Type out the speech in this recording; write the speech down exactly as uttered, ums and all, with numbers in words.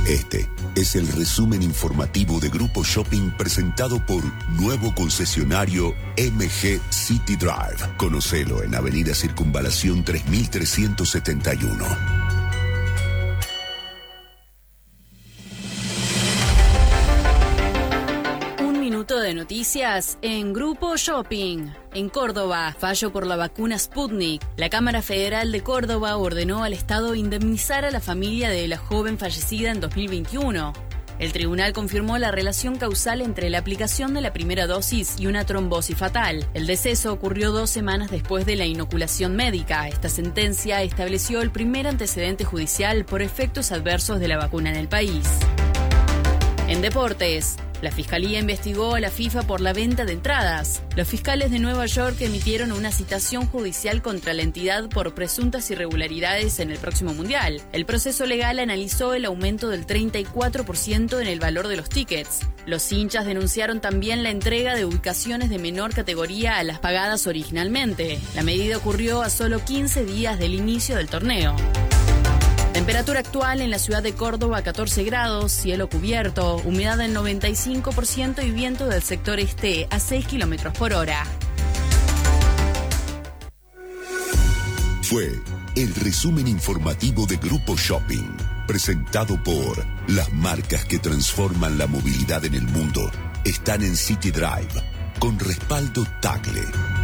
Este es el resumen informativo de Grupo Shopping presentado por nuevo concesionario M G City Drive. Conocelo en Avenida Circunvalación tres mil trescientos setenta y uno. De noticias en Grupo Shopping. En Córdoba, fallo por la vacuna Sputnik. La Cámara Federal de Córdoba ordenó al Estado indemnizar a la familia de la joven fallecida en dos mil veintiuno. El tribunal confirmó la relación causal entre la aplicación de la primera dosis y una trombosis fatal. El deceso ocurrió dos semanas después de la inoculación médica. Esta sentencia estableció el primer antecedente judicial por efectos adversos de la vacuna en el país. En deportes, la Fiscalía investigó a la FIFA por la venta de entradas. Los fiscales de Nueva York emitieron una citación judicial contra la entidad por presuntas irregularidades en el próximo Mundial. El proceso legal analizó el aumento del treinta y cuatro por ciento en el valor de los tickets. Los hinchas denunciaron también la entrega de ubicaciones de menor categoría a las pagadas originalmente. La medida ocurrió a solo quince días del inicio del torneo. Temperatura actual en la ciudad de Córdoba, catorce grados, cielo cubierto, humedad del noventa y cinco por ciento y viento del sector este a seis kilómetros por hora. Fue el resumen informativo de Grupo Shopping, presentado por las marcas que transforman la movilidad en el mundo. Están en City Drive, con respaldo Tagle.